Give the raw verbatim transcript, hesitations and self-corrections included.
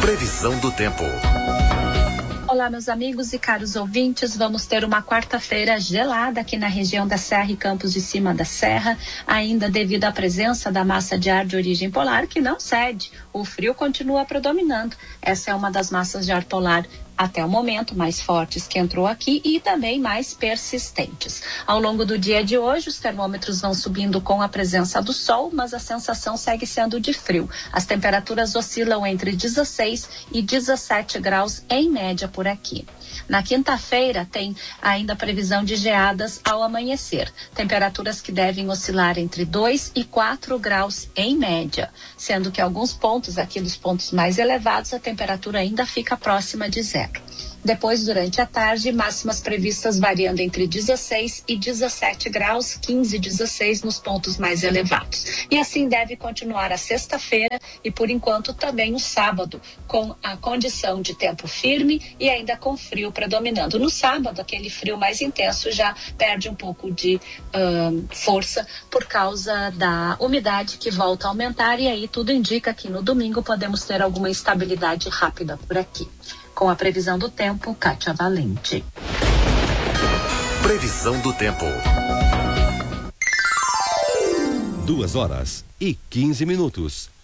Previsão do tempo. Olá, meus amigos e caros ouvintes, vamos ter uma quarta-feira gelada aqui na região da Serra e Campos de Cima da Serra, ainda devido à presença da massa de ar de origem polar que não cede. O frio continua predominando. Essa é uma das massas de ar polar até o momento mais fortes que entrou aqui e também mais persistentes. Ao longo do dia de hoje, os termômetros vão subindo com a presença do sol, mas a sensação segue sendo de frio. As temperaturas oscilam entre dezesseis e dezessete graus em média por aqui. Na quinta-feira tem ainda previsão de geadas ao amanhecer, temperaturas que devem oscilar entre dois e quatro graus em média, sendo que alguns pontos aqui dos pontos mais elevados a temperatura ainda fica próxima de zero. Depois, durante a tarde, máximas previstas variando entre dezesseis e dezessete graus, quinze e dezesseis nos pontos mais elevados. E assim deve continuar a sexta-feira e, por enquanto, também o sábado, com a condição de tempo firme e ainda com frio predominando. No sábado, aquele frio mais intenso já perde um pouco de uh, força por causa da umidade que volta a aumentar, e aí tudo indica que no domingo podemos ter alguma instabilidade rápida por aqui. Com a previsão do tempo, Kátia Valente. Previsão do tempo. Duas horas e quinze minutos.